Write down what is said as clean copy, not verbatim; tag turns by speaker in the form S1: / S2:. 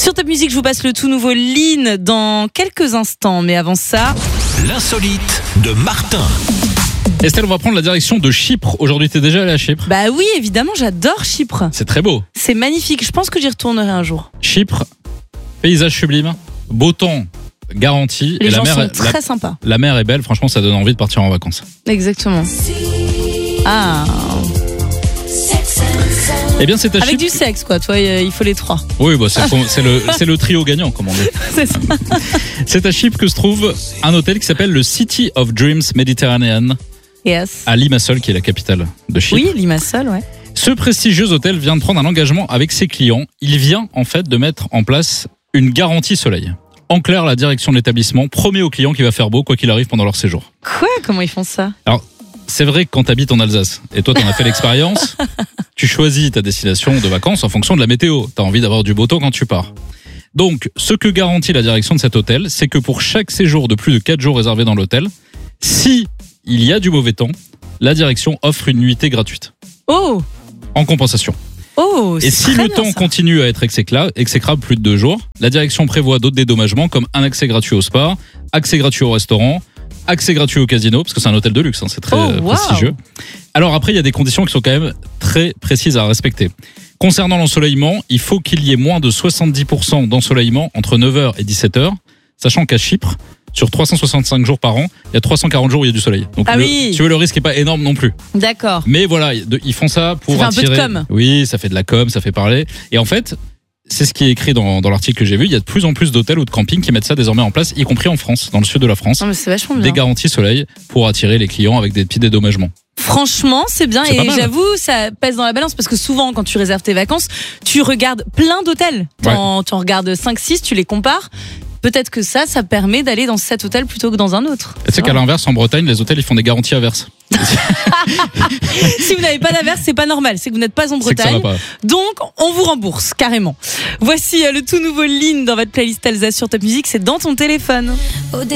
S1: Sur Top Music, je vous passe le tout nouveau Lean dans quelques instants. Mais avant ça...
S2: L'insolite de Martin.
S3: Estelle, on va prendre la direction de Chypre. Aujourd'hui, t'es déjà allée à Chypre?
S1: Bah oui, évidemment, j'adore Chypre.
S3: C'est très beau.
S1: C'est magnifique, je pense que j'y retournerai un jour.
S3: Chypre, paysage sublime, beau temps garanti.
S1: Les
S3: et
S1: gens
S3: la mer
S1: sont très sympas.
S3: La mer est belle, franchement, ça donne envie de partir en vacances.
S1: Exactement. Ah.
S3: Eh bien, c'est à
S1: Avec
S3: Chypre.
S1: du sexe, quoi. Toi, il faut les trois.
S3: Oui, bah, c'est le trio gagnant, comme on dit.
S1: C'est ça.
S3: C'est à Chypre que se trouve un hôtel qui s'appelle le City of Dreams Mediterranean,
S1: Yes.
S3: à Limassol, qui est la capitale de Chypre.
S1: Oui, Limassol, ouais.
S3: Ce prestigieux hôtel vient de prendre un engagement avec ses clients. Il vient en fait de mettre en place une garantie soleil. En clair, la direction de l'établissement promet aux clients qu'il va faire beau quoi qu'il arrive pendant leur séjour.
S1: Quoi? Comment ils font ça?
S3: Alors, c'est vrai que quand tu habites en Alsace, et toi t'en as fait l'expérience, tu choisis ta destination de vacances en fonction de la météo. T'as envie d'avoir du beau temps quand tu pars. Donc, ce que garantit la direction de cet hôtel, c'est que pour chaque séjour de plus de 4 jours réservé dans l'hôtel, si il y a du mauvais temps, la direction offre une nuitée gratuite.
S1: Oh!
S3: En compensation.
S1: Oh!
S3: Et si le temps continue à être exécrable plus de 2 jours, la direction prévoit d'autres dédommagements comme un accès gratuit au spa, accès gratuit au restaurant, accès gratuit au casino, parce que c'est un hôtel de luxe, hein, c'est très prestigieux. Alors après, il y a des conditions qui sont quand même très précises à respecter. Concernant l'ensoleillement, il faut qu'il y ait moins de 70% d'ensoleillement entre 9h et 17h, sachant qu'à Chypre, sur 365 jours par an, il y a 340 jours où il y a du soleil. Donc
S1: oui.
S3: Tu vois, le risque n'est pas énorme non plus.
S1: D'accord.
S3: Mais voilà, ils font ça pour
S1: ça fait
S3: attirer.
S1: Un peu de com.
S3: Oui, ça fait de la com, ça fait parler. Et en fait, c'est ce qui est écrit dans l'article que j'ai vu. Il y a de plus en plus d'hôtels ou de campings qui mettent ça désormais en place, y compris en France, dans le sud de la France.
S1: Non, mais c'est vachement bien.
S3: Des garanties soleil pour attirer les clients avec des petits dédommagements.
S1: Franchement, c'est bien.
S3: C'est
S1: Et j'avoue, ça pèse dans la balance parce que souvent, quand tu réserves tes vacances, tu regardes plein d'hôtels. Tu en regardes 5-6, tu les compares. Peut-être que ça permet d'aller dans cet hôtel plutôt que dans un autre.
S3: Tu sais qu'à l'inverse, en Bretagne, les hôtels, ils font des garanties averses.
S1: Si vous n'avez pas d'averse, c'est pas normal. C'est que vous n'êtes pas en Bretagne. Donc, on vous rembourse, carrément. Voici le tout nouveau Lean dans votre playlist Alsace sur Top Music. C'est dans ton téléphone.